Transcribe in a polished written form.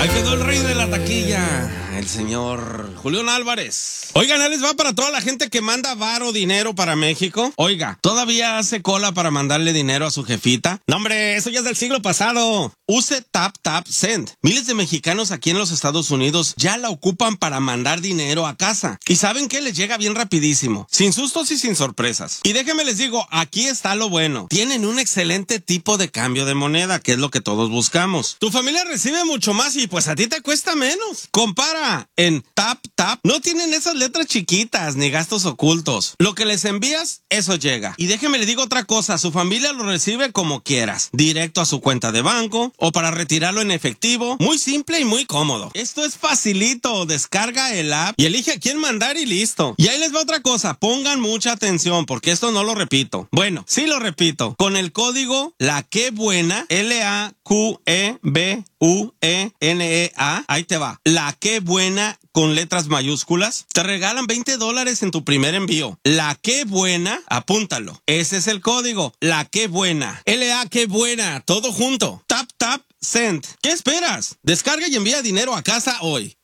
Ahí quedó el rey de la taquilla, el señor Julián Álvarez. Oigan, ¿les va para toda la gente que manda varo dinero para México? Oiga, ¿todavía hace cola para mandarle dinero a su jefita? No, hombre, eso ya es del siglo pasado. Use TapTapSend. Miles de mexicanos aquí en los Estados Unidos ya la ocupan para mandar dinero a casa. ¿Y saben qué? Les llega bien rapidísimo, sin sustos y sin sorpresas. Y déjenme les digo, aquí está lo bueno. Tienen un excelente tipo de cambio de moneda, que es lo que todos buscamos. Tu familia recibe mucho más y pues a ti te cuesta menos. Compara en TapTap. No tienen esas letras chiquitas ni gastos ocultos. Lo que les envías, eso llega. Y déjeme le digo otra cosa, su familia lo recibe como quieras, directo a su cuenta de banco o para retirarlo en efectivo. Muy simple y muy cómodo. Esto es facilito. Descarga el app y elige a quién mandar y listo. Y ahí les va otra cosa, pongan mucha atención porque esto no lo repito. Bueno, sí lo repito. Con el código La Qué Buena, LAQEBUENEA, ahí te va. La Qué Buena con letras mayúsculas, te regalan $20 en tu primer envío. La Qué Buena, apúntalo. Ese es el código. La Qué Buena. LA Qué Buena, todo junto. TapTapSend. ¿Qué esperas? Descarga y envía dinero a casa hoy.